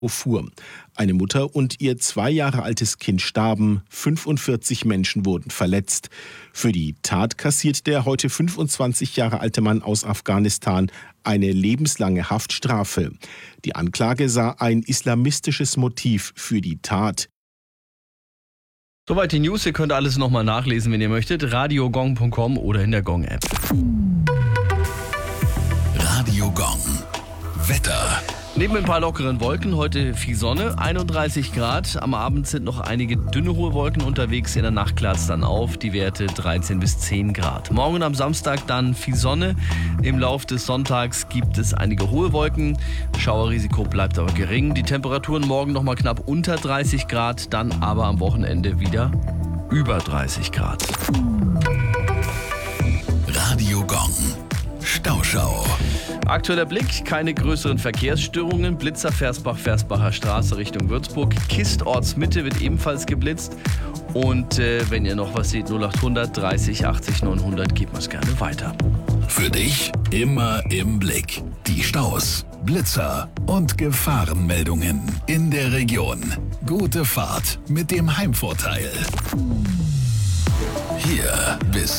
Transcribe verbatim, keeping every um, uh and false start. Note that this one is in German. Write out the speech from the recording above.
fuhr. Eine Mutter und ihr zwei Jahre altes Kind starben, fünfundvierzig Menschen wurden verletzt. Für die Tat kassiert der heute fünfundzwanzig Jahre alte Mann aus Afghanistan eine lebenslange Haftstrafe. Die Anklage sah ein islamistisches Motiv für die Tat. Soweit die News. Ihr könnt alles nochmal nachlesen, wenn ihr möchtet. radiogong punkt com oder in der Gong-App. Radio Gong. Wetter. Neben ein paar lockeren Wolken heute viel Sonne, einunddreißig Grad. Am Abend sind noch einige dünne hohe Wolken unterwegs. In der Nacht klart es dann auf. Die Werte dreizehn bis zehn Grad. Morgen am Samstag dann viel Sonne. Im Lauf des Sonntags gibt es einige hohe Wolken. Schauerrisiko bleibt aber gering. Die Temperaturen morgen noch mal knapp unter dreißig Grad. Dann aber am Wochenende wieder über dreißig Grad. Radio Gong. Stauschau. Aktueller Blick, keine größeren Verkehrsstörungen. Blitzer Versbach-Versbacher Straße Richtung Würzburg. Kist Ortsmitte wird ebenfalls geblitzt. Und äh, wenn ihr noch was seht, null achthundert dreißig achtzig neunhundert, gebt mir's gerne weiter. Für dich immer im Blick. Die Staus, Blitzer und Gefahrenmeldungen in der Region. Gute Fahrt mit dem Heimvorteil. Hier bis